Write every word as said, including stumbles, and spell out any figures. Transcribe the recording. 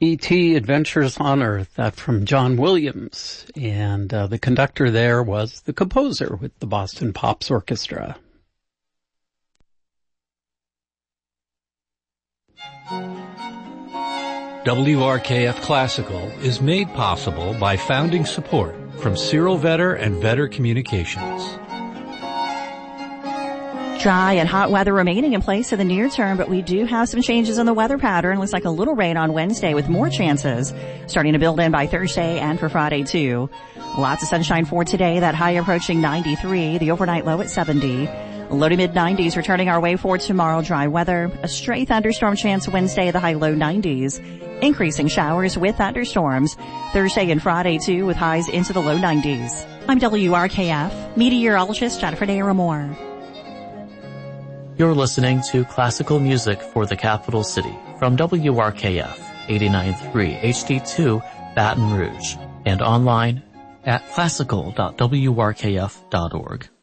E T Adventures on Earth, that from John Williams. And uh, the conductor there was the composer with the Boston Pops Orchestra. W R K F Classical is made possible by founding support from Cyril Vetter and Vetter Communications. Dry and hot weather remaining in place in the near term, but we do have some changes in the weather pattern. Looks like a little rain on Wednesday with more chances starting to build in by Thursday and for Friday too. Lots of sunshine for today, that high approaching ninety-three, the overnight low at seventy. Low to mid nineties returning our way for tomorrow. Dry weather, a stray thunderstorm chance Wednesday, the high low nineties. Increasing showers with thunderstorms Thursday and Friday too, with highs into the low nineties. I'm W R K F meteorologist Jennifer Daramore. You're listening to classical music for the capital city from W R K F eighty-nine point three H D two Baton Rouge and online at classical dot w r k f dot org.